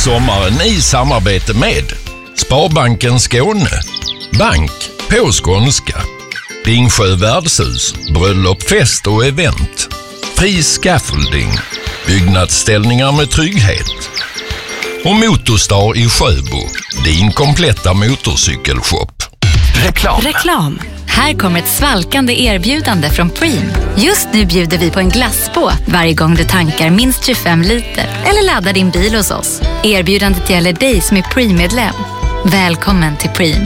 sommaren i samarbete med Sparbanken Skåne, bank på skånska, Ringsjö värdshus, bröllop, fest och event, Fri Scaffolding, byggnadsställningar med trygghet och Motorstar i Sjöbo, din kompletta motorcykelshop. Reklam. Här kommer ett svalkande erbjudande från Preem. Just nu bjuder vi på en glassbåt varje gång du tankar minst 25 liter eller laddar din bil hos oss. Erbjudandet gäller dig som är Preem-medlem. Välkommen till Preem.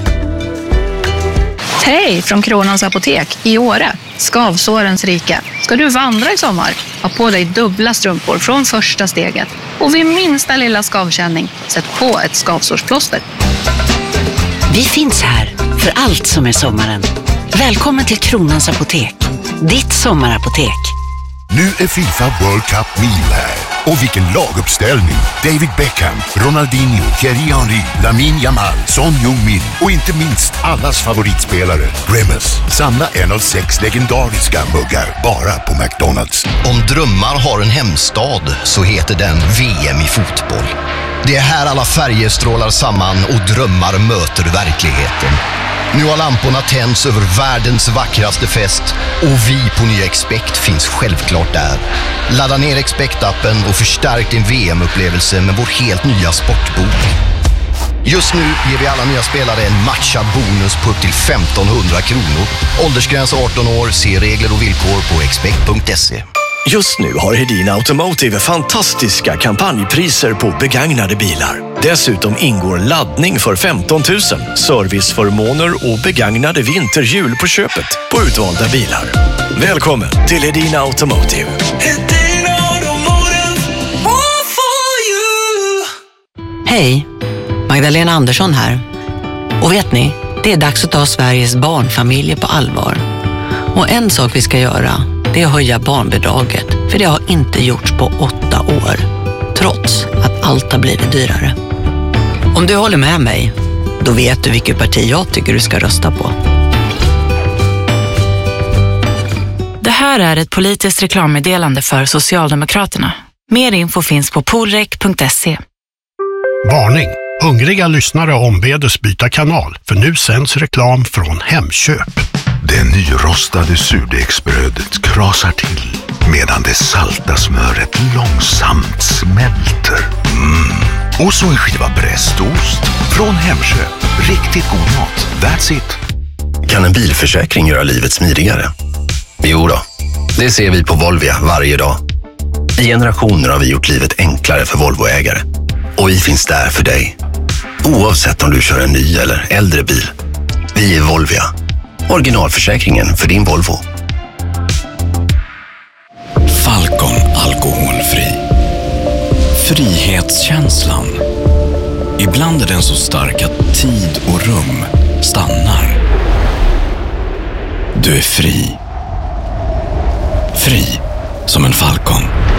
Hej från Kronans Apotek i Åre. Skavsårens rike. Ska du vandra i sommar? Ha på dig dubbla strumpor från första steget. Och vid minsta lilla skavkänning, sätt på ett skavsårsplåster. Vi finns här för allt som är sommaren. Välkommen till Kronans Apotek. Ditt sommarapotek. Nu är FIFA World Cup Mil här. Och vilken laguppställning! David Beckham, Ronaldinho, Thierry Henry, Lamine Yamal, Son Heung-min och inte minst allas favoritspelare, Grimace. Samla en av 6 legendariska muggar bara på McDonald's. Om drömmar har en hemstad så heter den VM i fotboll. Det är här alla färger strålar samman och drömmar möter verkligheten. Nu har lamporna tänds över världens vackraste fest och vi på nya Expect finns självklart där. Ladda ner Expect-appen och förstärk din VM-upplevelse med vår helt nya sportbok. Just nu ger vi alla nya spelare en matchad bonus på upp till 1500 kronor. Åldersgräns 18 år, se regler och villkor på expect.se. Just nu har Hedin Automotive fantastiska kampanjpriser på begagnade bilar. Dessutom ingår laddning för 15 000, serviceförmåner och begagnade vinterhjul på köpet på utvalda bilar. Välkommen till Hedin Automotive. Hedin Automotive, all for you. Hej, Magdalena Andersson här. Och vet ni, det är dags att ta Sveriges barnfamiljer på allvar. Och en sak vi ska göra, det är att höja barnbidraget. För det har inte gjorts på 8 år. Trots att allt har blivit dyrare. Om du håller med mig, då vet du vilket parti jag tycker du ska rösta på. Det här är ett politiskt reklammeddelande för Socialdemokraterna. Mer info finns på polrek.se. Varning! Hungriga lyssnare ombedes byta kanal, för nu sänds reklam från Hemköp. Det nyrostade surdegsbrödet krasar till medan det salta smöret långsamt smälter. Och så en skiva prästost från Hemköp. Riktigt god mat. That's it. Kan en bilförsäkring göra livet smidigare? Jo då, det ser vi på Volvia varje dag. I generationer har vi gjort livet enklare för Volvoägare. Och vi finns där för dig. Oavsett om du kör en ny eller äldre bil. Vi är Volvia. Originalförsäkringen för din Volvo. Falcon alkoholfri. Frihetskänslan. Ibland är den så stark att tid och rum stannar. Du är fri. Fri som en falcon.